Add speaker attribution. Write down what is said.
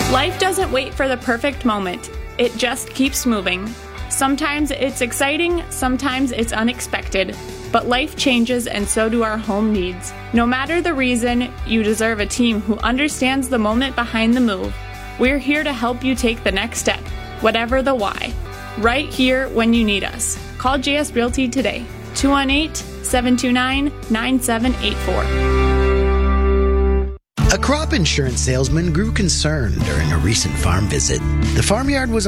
Speaker 1: Life doesn't wait for the perfect moment. It just keeps moving. Sometimes it's exciting, sometimes it's unexpected. But life changes and so do our home needs. No matter the reason, you deserve a team who understands the moment behind the move. We're here to help you take the next step, whatever the why. Right here when you need us. Call JS Realty today. 218-729-9784.
Speaker 2: A crop insurance salesman grew concerned during a recent farm visit. The farmyard was